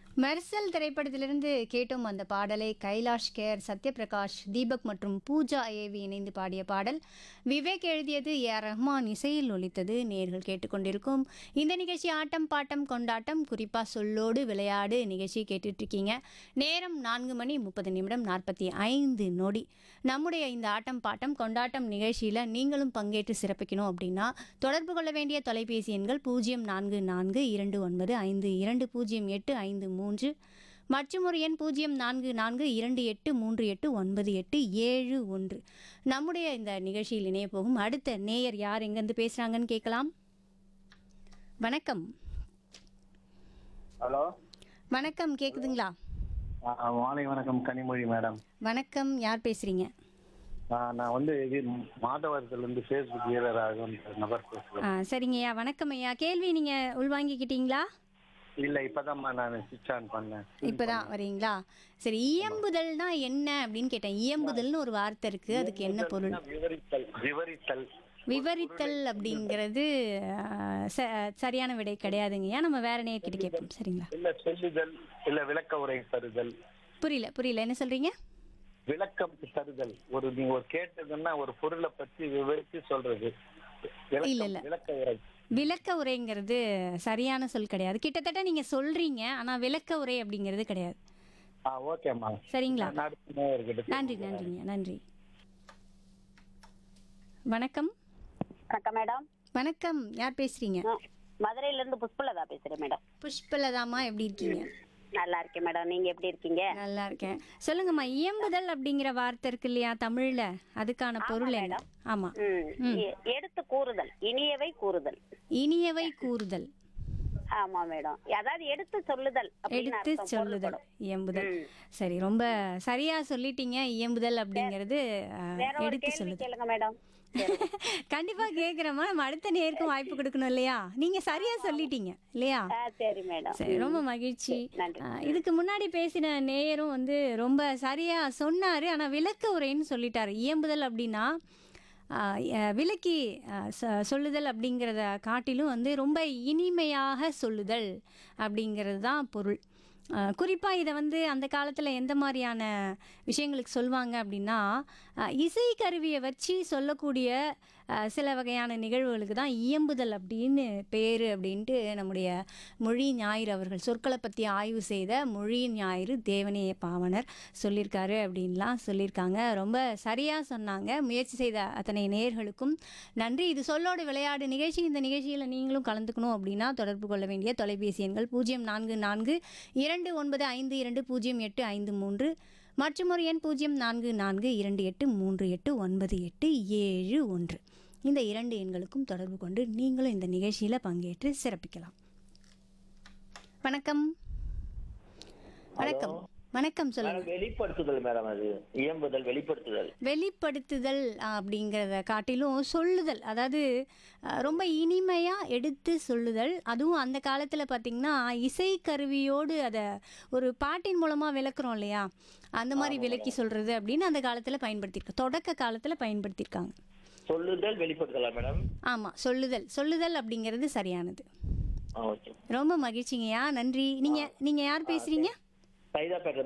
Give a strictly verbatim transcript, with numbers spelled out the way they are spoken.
மெர்சல் திரைப்படத்திலிருந்து கேட்டோம் அந்த பாடலை. கைலாஷ் கேர், சத்யபிரகாஷ், தீபக் மற்றும் பூஜா ஏவி இணைந்து பாடிய பாடல். விவேக் எழுதியது, ஏ ஆர் ரஹ்மான் இசையில் ஒலித்தது. நேர்கள் கேட்டுக்கொண்டிருக்கும் இந்த நிகழ்ச்சி ஆட்டம் பாட்டம் கொண்டாட்டம், குறிப்பாக சொல்லோடு விளையாடு நிகழ்ச்சி கேட்டுட்டு இருக்கீங்க. நேரம் நான்கு மணி முப்பது நிமிடம் நாற்பத்தி ஐந்து நொடி. நம்முடைய இந்த ஆட்டம் பாட்டம் கொண்டாட்டம் நிகழ்ச்சியில் நீங்களும் பங்கேற்று சிறப்பிக்கணும் அப்படின்னா தொடர்பு கொள்ள வேண்டிய தொலைபேசி எண்கள் பூஜ்ஜியம் நான்கு நான்கு இரண்டு ஒன்பது ஐந்து இரண்டு பூஜ்ஜியம் எட்டு ஐந்து மூன்று மற்றும் ஒரு எண் பூஜ்ஜியம் நான்கு நான்கு இரண்டு எட்டு மூன்று எட்டு ஒன்பது எட்டு ஏழு ஒன்று. நம்முடைய இந்த நிகழ்ச்சியில் இணைய போகும் அடுத்த நேயர் யார், எங்கேருந்து பேசுகிறாங்கன்னு கேட்கலாம். வணக்கம். ஹலோ, வணக்கம், கேட்குதுங்களா? மாலை வணக்கம் கனிமொழி மேடம். வணக்கம், யார் பேசுகிறீங்க? நான் வந்து இது மாதவரத்துலேருந்து ஃபேஸ்புக் வீரராக நபர் பேசுகிறேன். ஆ சரிங்கய்யா, வணக்கம் ஐயா. கேள்வி நீங்கள் உள்வாங்கிக்கிட்டீங்களா? இல்லை, இப்போதாம்மா நான் ஸ்விட்ச் ஆன் பண்ணேன். இப்போதான் வரீங்களா? சரி, இயம்புதல்னா என்ன அப்படின்னு கேட்டேன். இயம்புதல்னு ஒரு வார்த்தை இருக்கு, அதுக்கு என்ன பொருள்? விவரித்தல். விவரித்தல் விவரித்தல் அப்படிங்கிறது ஆஹ், ச- சரியான விடை கிடையாதுங்கய்யா. நம்ம வேற நேர்கிட்ட கேட்போம். சரிங்களா? இல்ல சொல்லுதல், இல்ல விளக்க உரை தருதல். புரியல புரியல என்ன சொல்றீங்க? விளக்கம் தருதல். ஒரு நீங்க ஒரு கேட்டதுன்னா ஒரு பொருளை பற்றி விவரித்து சொல்றது. விளக்கம், இல்ல, இல்ல. விளக்க உரை. விளக்க உரைங்கிறது சரியான சொல் கிடையாது. கிட்டத்தட்ட நீங்க சொல்றீங்க, ஆனா விளக்க உரை அப்படிங்கிறது கிடையாது. ஆ ஓகேம்மா. சரிங்களா? நான் அடுத்த நேயர்கிட்ட நன்றி பேசுறேன். நன்றிங்க, நன்றி. வணக்கம். வணக்கம் மேடம். வணக்கம், யார் பேசுறீங்க? ஆ, மதுரையில இருந்து புஷ்பலதா பேசுறேன் மேடம். புஷ்பலதாமா, எப்படி இருக்கீங்க? நல்லா இருக்கேன் மேடம், நீங்க எப்படி இருக்கீங்க? நல்லா இருக்கேன். சொல்லுங்கம்மா, இயம்புதல் அப்படிங்கிற வார்த்தை இருக்கு இல்லையா தமிழ்ல, அதுக்கான பொருள் என்ன? மேடம். ஆமா. ம், எ- எடுத்து கூறுதல், இனியவை கூறுதல். இனியவை கூறுதல். ஆமா மேடம், அதாவது எடுத்து சொல்லுதல் அப்படின்னு எடுத்து அர்த்தம், சொல்லுதல், பொருள்படும். இயம்புதல். ம். சரி, ரொம்ப சரியா சொல்லிட்டீங்க. இயம்புதல் அப்படிங்கிறது அஹ், வேற ஒரு எடுத்து கேள்வி சொல்லுதல். கேளுங்க மேடம். கண்டிப்பா கேக்குறோமா, நம்ம அடுத்த நேருக்கும் வாய்ப்பு கொடுக்கணும் இல்லையா? நீங்க சரியா சொல்லிட்டீங்க இல்லையா? ஆ, சரி மேடம். சரி, ரொம்ப மகிழ்ச்சி. நன்றி. அஹ், இதுக்கு முன்னாடி பேசின நேயரும் வந்து ரொம்ப சரியா சொன்னாரு, ஆனா விளக்க உரைன்னு சொல்லிட்டாரு. இயம்புதல் அப்படின்னா அஹ், அஹ், விளக்கி அஹ், சொ- சொல்லுதல் அப்படிங்கிறத காட்டிலும் வந்து ரொம்ப இனிமையாக சொல்லுதல் அப்படிங்கிறது தான் பொருள். குறிப்பாக இதை வந்து அந்த காலத்தில் எந்த மாதிரியான விஷயங்களுக்கு சொல்லுவாங்க அப்படின்னா, அஹ், இசைக்கருவியை வச்சு சொல்லக்கூடிய அஹ், சில வகையான நிகழ்வுகளுக்கு தான் இயம்புதல் அப்படின்னு பேர் அப்படின்ட்டு நம்முடைய மொழி ஞாயிறு அவர்கள் சொற்களை பற்றி ஆய்வு செய்த மொழி ஞாயிறு தேவனேய பாவனர் சொல்லியிருக்காரு அப்படின்லாம் சொல்லியிருக்காங்க. ரொம்ப சரியாக சொன்னாங்க. முயற்சி செய்த அத்தனை நேயர்களுக்கும் நன்றி. இது சொல்லோடு விளையாடு நிகழ்ச்சி. இந்த நிகழ்ச்சியில் நீங்களும் கலந்துக்கணும் அப்படின்னா தொடர்பு கொள்ள வேண்டிய தொலைபேசி எண்கள் பூஜ்ஜியம் நான்கு நான்கு இரண்டு ஒன்பது ஐந்து இரண்டு பூஜ்ஜியம் எட்டு ஐந்து மூன்று மற்றும் ஒரு எண் பூஜ்ஜியம் நான்கு நான்கு இரண்டு எட்டு மூன்று எட்டு ஒன்பது எட்டு ஏழு ஒன்று. இந்த இரண்டு எண்களுக்கும் தொடர்பு கொண்டு நீங்களும் இந்த நிகழ்ச்சியில் பங்கேற்று சிறப்பிக்கலாம். வணக்கம். வணக்கம். வணக்கம், சொல்லுங்க. மேடம், வெளிப்படுத்துதல் மேடம், அது இயம்புதல் வெளிப்படுத்துதல். வெளிப்படுத்துதல் அப்படிங்கிறத காட்டிலும் சொல்லுதல், அதாவது அஹ், ரொம்ப இனிமையாக எடுத்து சொல்லுதல். அதுவும் அந்த காலத்தில் பார்த்திங்கன்னா இசைக்கருவியோடு அதை ஒரு பாட்டின் மூலமாக விளக்குறோம் இல்லையா, அந்த மாதிரி விளக்கி சொல்கிறது அப்படின்னு அந்த காலத்தில் பயன்படுத்தியிருக்காங்க, தொடக்க காலத்தில் பயன்படுத்தியிருக்காங்க. சொல்லுதல் வெளிப்படுத்தலாம் மேடம். ஆமாம், சொல்லுதல். சொல்லுதல் அப்படிங்கிறது சரியானது. ஆ, ஓகே. ரொம்ப மகிழ்ச்சிங்கய்யா, நன்றி. நீங்கள் நீங்கள் யார் பேசுகிறீங்க? சைதாப்பேட்டை